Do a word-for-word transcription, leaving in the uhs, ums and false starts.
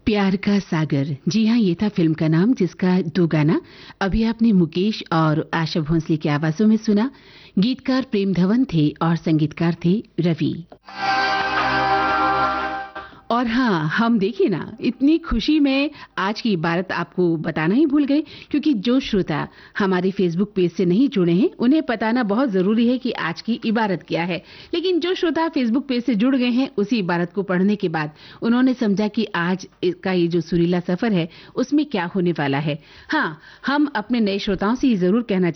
प्यार का सागर। जी हाँ, ये था फिल्म का नाम, जिसका दो गाना अभी आपने मुकेश और आशा भोंसले की आवाजों में सुना। गीतकार प्रेम धवन थे और संगीतकार थे रवि। और हाँ, हम देखिए ना, इतनी खुशी में आज की इबारत आपको बताना ही भूल गए, क्योंकि जो श्रोता हमारे फेसबुक पेज से नहीं जुड़े हैं उन्हें बताना बहुत जरूरी है कि आज की इबारत क्या है। लेकिन जो श्रोता फेसबुक पेज से जुड़ गए हैं, उसी इबारत को पढ़ने के बाद उन्होंने समझा कि आज का ये जो सुरीला सफर है उसमें क्या होने वाला है। हाँ, हम अपने नए श्रोताओं से ये जरूर कहना